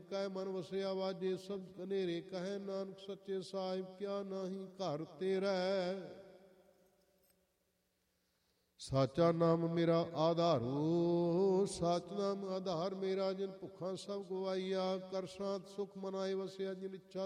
ਕੈ ਮਨ ਵਸਿਆ ਵਾਜੇ ਸ਼ਬਦ ਕਨੇਰੇ ਕਹੈ ਨਾਨਕ ਸੱਚੇ ਸਾਹਿਬ ਕਿਆ ਨਾਹੀ ਘਰ ਤੇਰਾ। ਸਾਚਾ ਨਾਮ ਮੇਰਾ ਆਧਾਰੋ ਸੱਚ ਨਾਮ ਆਧਾਰ ਮੇਰਾ। ਜਿਨ ਭੁੱਖਾਂ ਸਭ ਗਵਾਈਆ ਕਰ ਸਾਤ ਸੁਖ ਮਨਾਏ ਵਸਿਆ। ਜਿਨ ਇੱਛਾ